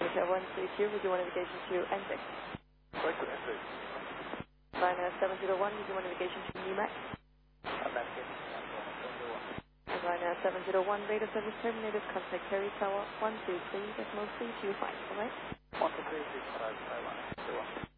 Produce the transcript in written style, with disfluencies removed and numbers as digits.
Hotel 132, would you want navigation to NSIC? Right to NSIC. Ryanair 701, would you want navigation to NUMAC? Navigation to Ryanair 701, radar service terminated, contact Harry Tower 123, decimal 325, alright? 123, 325, Taiwan.